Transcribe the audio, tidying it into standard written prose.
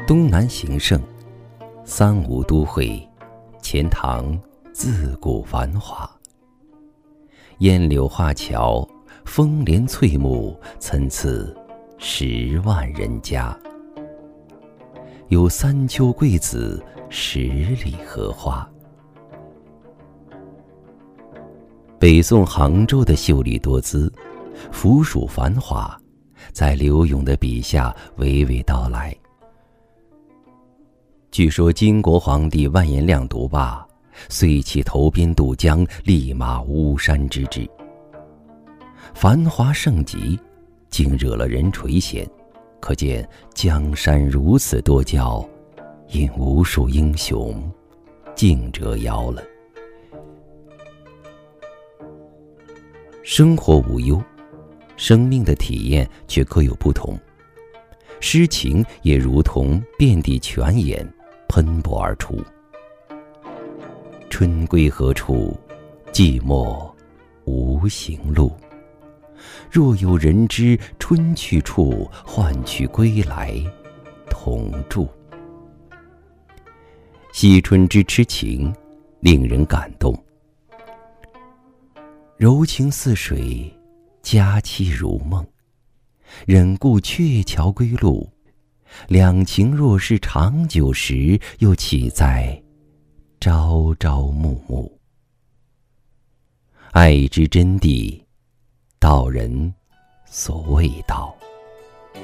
东南形胜，三吴都会，钱塘自古繁华。烟柳画桥，风帘翠幕，参差10万人家。有三秋桂子，10里荷花。北宋杭州的秀丽多姿，府属繁华，在柳永的笔下娓娓道来。据说金国皇帝完颜亮独霸，遂起投鞭渡江，立马巫山之志。繁华盛极，竟惹了人垂涎，可见江山如此多娇，因无数英雄竞折腰了。生活无忧，生命的体验却各有不同。诗情也如同遍地泉眼，喷薄而出。春归何处？寂寞无行路。若有人知春去处，换取归来同住。惜春之痴情，令人感动。柔情似水，佳期如梦。忍顾鹊桥归路，两情若是长久时，又岂在朝朝暮暮。爱之真谛，道人所谓道。